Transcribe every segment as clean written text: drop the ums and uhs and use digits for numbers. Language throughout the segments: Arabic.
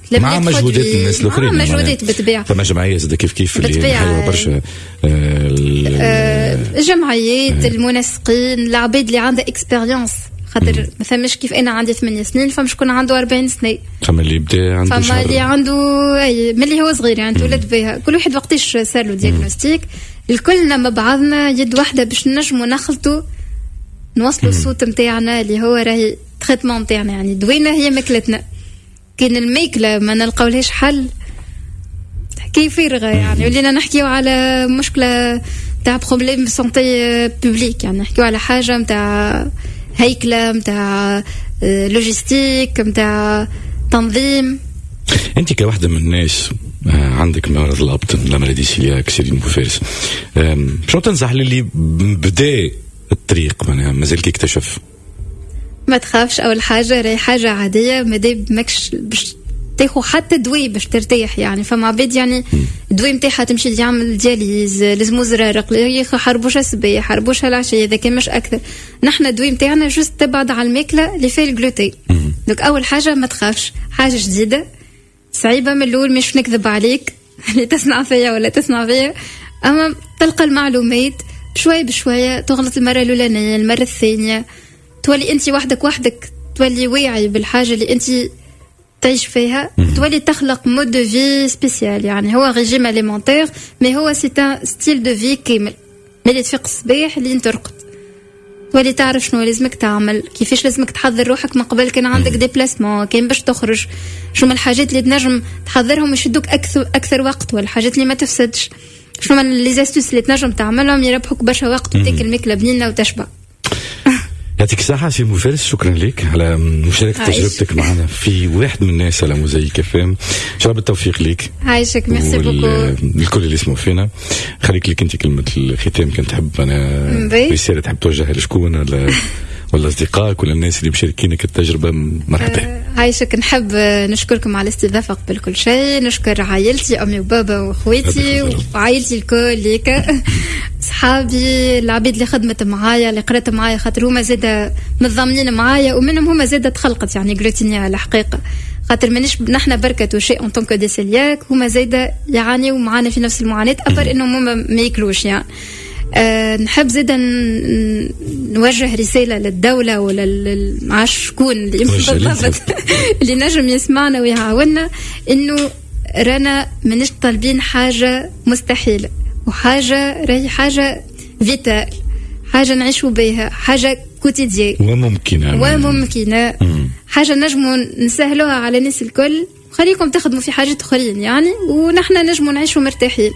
مع مجهودات الناس الاخرين، مع مجهودات بالطبيعه. فما جمعيه زاد كيف اللي حلوه برشا، الجمعيات، المنسقين، العباد اللي عندها اكسبيريونس، خاطر ما فماش كيف انا عندي 8 سنين فمش شكون عنده 40 سنه، فما اللي يبدا عنده فما اللي عنده ملي هو صغير يعني تولد بها. كل واحد وقتاش صار له دياغنوستيك، الكلنا مع بعضنا يد واحده باش نجموا نخلطوا نوصلوا الصوت نتاعنا اللي هو راهي تريتمون نتاعنا. يعني دوينا هي ماكلتنا، كاين الماكله ما نلقاولهاش حل حكايه فارغه يعني، ولينا نحكيو على مشكله تاع بروبليم سونتي بوبليك، يعني نحكيو على حاجه نتاع هيكله نتاع لوجيستيك نتاع تنظيم. انت كواحده من الناس عندك مرض الابطن لا مالادي سيلياك سيرين بوفارس، شنو تنصح للي بدا الطريق مازال كيكتشف؟ ما تخافش، اول حاجه راهي حاجه عاديه، مادام ماكش باش تاخذ حتى دواء باش ترتاح. يعني فما عباد يعني الدواء نتاعها تمشي يعمل دياليز، لازم زرارق ياخذ حربوشه الصباح حربوشه العشيه اذا كان مش اكثر. نحن الدواء نتاعنا جوست تبعد على الماكله اللي فيها الجلوتين. دونك اول حاجه ما تخافش، حاجه جديده صعيبه من الاول، مش نكذب عليك اللي تسمع فيا ولا تسمع فيا، اما تلقى المعلومات شوي بشويه، تغلط المره الاولانيه المره الثانيه، تولي انت وحدك تولي واعي بالحاجه اللي انت تعيش فيها، تولي تخلق مود دو في سبيسيال. يعني هو ريجيم اليمونتير مي هو سي ان ستيل دو في كامل، ملي تفيق الصباح اللي ترقد تولي تعرف شنو لازمك تعمل، كيفاش لازمك تحضر روحك من قبل كان عندك ديبلاسمون، كان باش تخرج شنو من الحاجات اللي تنجم تحضرهم يشدوك اكثر وقت، والحاجات اللي ما تفسدش شنو من لي زاستوس اللي تنجم تعملهم يربحوك برشا وقت وتاكل ماكله بنينه وتشبع. يعطيك الصحة سي مفارس، شكرا لك على مشاركة تجربتك معنا في واحد من الناس على موزايك اف ام. ان شاء الله بالتوفيق ليك. عايشك، ميرسي بوكو الكل اللي يسمعوا فينا. خليك لك انت كلمة الختام كنت تحب انا رسالة تحب توجهها لشكون ولا اصدقائك ولا الناس اللي مشاركينك التجربة؟ مرحبا. عايشك، نحب نشكركم على الاستضافة قبل كل شيء، نشكر عائلتي امي وبابا واخواتي وعائلتي الكل ليك صحابي العبيد اللي خدمت معايا اللي قرأت معايا، خاطر هما زاده متضامنين معايا ومنهم هما زاده تخلقت يعني جلوتينيا على الحقيقة، خاطر مانيش نحن بركة شيء ان طونكو دي سيلياك، هما زاده يعانيوا معانا في نفس المعاناة ابر انهم هما ما ياكلوش يعني. نحب زيدا نوجه رسالة للدولة ولا معاش شكون اللي بالضبط اللي نجم يسمعنا ويعاوننا، انه رانا منش طالبين حاجة مستحيلة، وحاجة راهي حاجة فيتال، حاجة نعيشوا بها، حاجة كوتيدية وممكنة حاجة نجموا نسهلوها على الناس الكل، خليكم تخدموا في حاجات أخرين يعني، ونحن نجموا نعيشوا مرتاحين.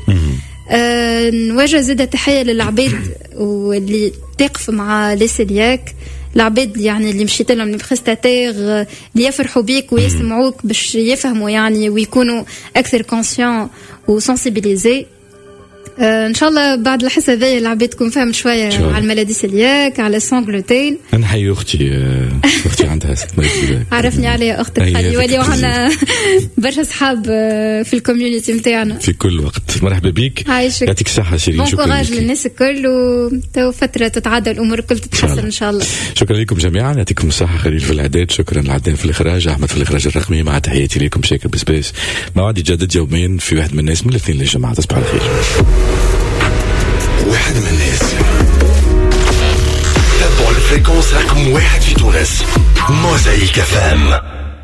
نوجه زيادة تحية للعبيد واللي تقف مع ليسيلياك، العبيد يعني اللي مشيت لهم البريستاتير اللي يفرحوا بيك ويسمعوك باش يفهموا يعني ويكونوا أكثر كونسيون وسنسيبيليزي. ان شاء الله بعد الحصه هذه العباد تكون فهمت شويه على المالادي سيلياك، على السون جلوتين. انا حي اختي عندها عرفني عليها اختك خلي ولي، وعنا برشا اصحاب في الكوميونيتي نتاعنا في كل وقت. مرحبا بك، يعطيك الصحه شيرين، شكرا لك للناس الكل، وتو فتره تتعدى الامور الكل تتحسن ان شاء الله. شكرا لكم جميعا، يعطيكم الصحه. خليل في الاعداد، شكرا لعدنان في الاخراج، احمد في الاخراج الرقمي، مع تحياتي لكم شاكر بسباس. موعد يتجدد يومين في واحد من الناس من الاثنين للجمعه. تصبحوا على خير. واحد من الناس تابعوا الفريكونس رقم 1 في تونس، موزايك اف ام.